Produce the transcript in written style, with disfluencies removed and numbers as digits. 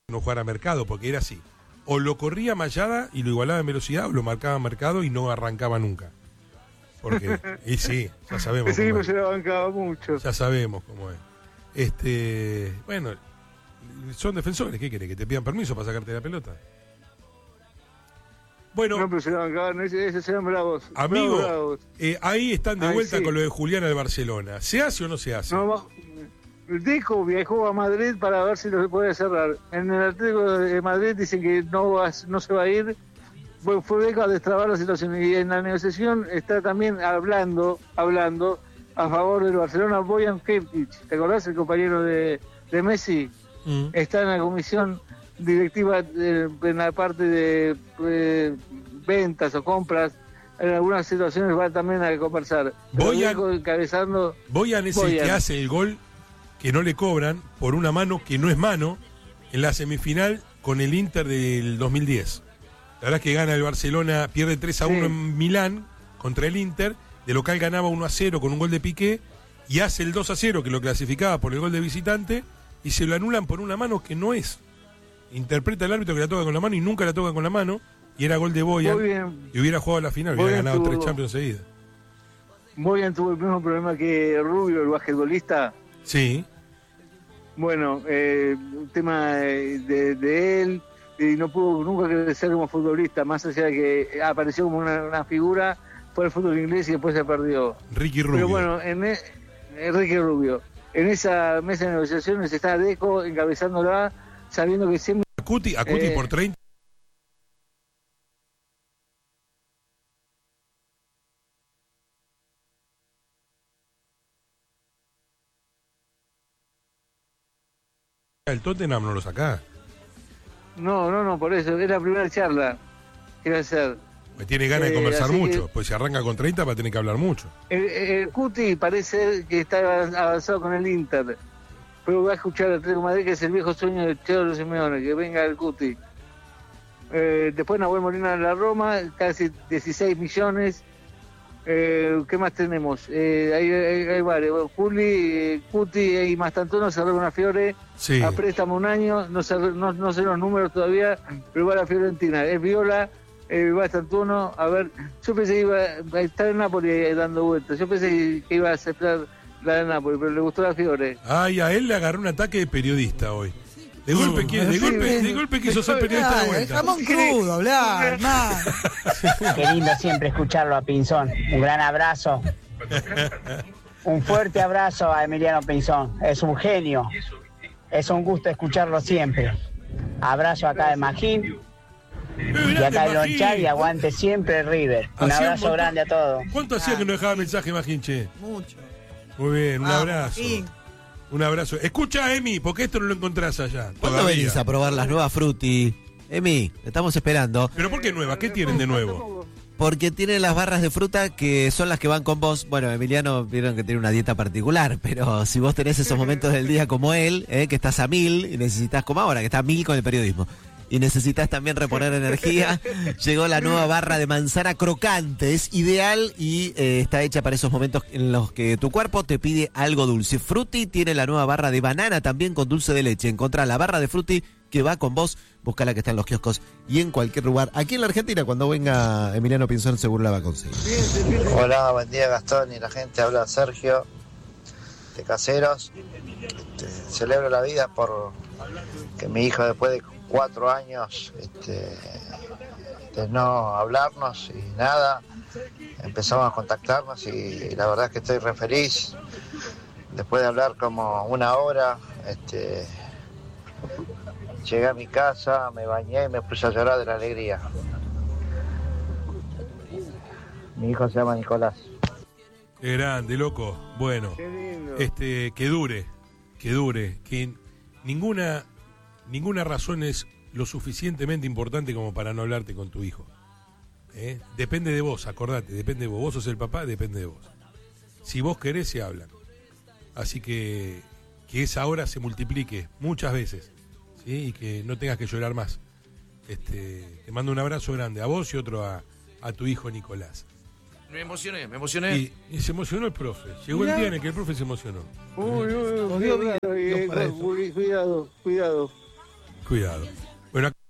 no jugara Mercado, porque era así. O lo corría Mayada y lo igualaba en velocidad, o lo marcaba Mercado y no arrancaba nunca. Porque, y sí, ya sabemos Ese cómo equipo es. se lo bancaba mucho. Ya sabemos cómo es. Bueno, son defensores, ¿qué querés? ¿Que te pidan permiso para sacarte la pelota? Bueno, No, pero se lo bancaban, esos eran bravos. amigo, Bravos. ahí están de Ay, vuelta sí. con lo de Julián al Barcelona. ¿Se hace o no se hace? No, Deco viajó a Madrid para ver si lo puede cerrar. En el Atlético de Madrid dicen que no se va a ir. Fue Deco a destrabar la situación. Y en la negociación está también hablando a favor del Barcelona Bojan Krkić. ¿Te acordás? El compañero de Messi. Está en la comisión directiva en la parte de ventas o compras. En algunas situaciones va también a conversar. Bojan encabezando. Bojan es el que hace el gol que no le cobran por una mano que no es mano en la semifinal con el Inter del 2010. La verdad es que gana el Barcelona, pierde 3-1 en Milán contra el Inter, de local ganaba 1-0 con un gol de Piqué y hace el 2-0 que lo clasificaba por el gol de visitante y se lo anulan por una mano que no es. Interpreta el árbitro que la toca con la mano y nunca la toca con la mano y era gol de Bojan y hubiera jugado la final, hubiera ganado 3 Champions seguidas. Bojan tuvo el mismo problema que Rubio, el basquetbolista. Sí. Bueno, un tema de él, y no pudo nunca crecer como futbolista, más allá de que apareció como una figura, fue el fútbol inglés y después se perdió. Ricky Rubio. Pero bueno, Ricky Rubio. En esa mesa de negociaciones está Deco encabezándola, sabiendo que siempre... Acuti por 30. El Tottenham no lo saca. No, por eso, es la primera charla que va a hacer. Me tiene ganas de conversar mucho, pues si arranca con 30 va a tener que hablar mucho. El Cuti parece que está avanzado con el Inter, pero va a escuchar al Atlético de Madrid, que es el viejo sueño de Cholo Simeone, que venga el Cuti. Después Nahuel Molina de la Roma, casi 16 millones. ¿Qué más tenemos? Hay varios. Juli, Cuti y Mastantuono cerró con la Fiore a préstamo un año, no sé los números todavía, pero va a la Fiorentina. Es Viola, Mastantuono, a ver, yo pensé que iba a estar en Nápoles dando vueltas, yo pensé que iba a aceptar la de Nápoles, pero le gustó la Fiore. Ay, a él le agarró un ataque de periodista hoy. De golpe quiso ser periodista de vuelta. Jamón crudo, hablar, más. Qué lindo siempre escucharlo a Pinzón. Un gran abrazo. Un fuerte abrazo a Emiliano Pinzón. Es un genio. Es un gusto escucharlo siempre. Abrazo acá de Magín. Y acá de Lonchar y aguante siempre River. Un abrazo grande a todos. ¿Cuánto hacía que no dejaba mensaje Magín, che? Mucho. Muy bien, un abrazo. Magín. Un abrazo. Escucha, Emi, porque esto no lo encontrás allá. ¿Cuándo venís a probar las nuevas Frutti? Emi, te estamos esperando. ¿Pero por qué nuevas? ¿Qué tienen de nuevo? Porque tienen las barras de fruta que son las que van con vos. Bueno, Emiliano vieron que tiene una dieta particular, pero si vos tenés esos momentos del día como él, que estás a 1000 y necesitas, como ahora, que está a 1000 con el periodismo, y necesitas también reponer energía, llegó la nueva barra de manzana crocante. Es ideal y está hecha para esos momentos en los que tu cuerpo te pide algo dulce. Frutti tiene la nueva barra de banana también con dulce de leche. Encontrá la barra de Frutti que va con vos, buscala que está en los kioscos y en cualquier lugar. Aquí en la Argentina, cuando venga Emiliano Pinzón, seguro la va a conseguir. Hola, buen día Gastón y la gente. Habla Sergio de Caseros. Celebro la vida por que mi hijo, después de 4 años de no hablarnos y nada, empezamos a contactarnos y la verdad es que estoy re feliz. Después de hablar como 1 hora, llegué a mi casa, me bañé y me puse a llorar de la alegría. Mi hijo se llama Nicolás. Qué grande, loco. Bueno, que dure, que ninguna razón es lo suficientemente importante como para no hablarte con tu hijo. Depende de vos, acordate, depende de vos. Vos sos el papá, depende de vos. Si vos querés, se hablan. Así que esa hora se multiplique muchas veces, ¿sí? Y que no tengas que llorar más. Te mando un abrazo grande a vos y otro a tu hijo Nicolás. Me emocioné. Y se emocionó el profe. Llegó el día en el que el profe se emocionó. Cuidado. Cuidado. Bueno,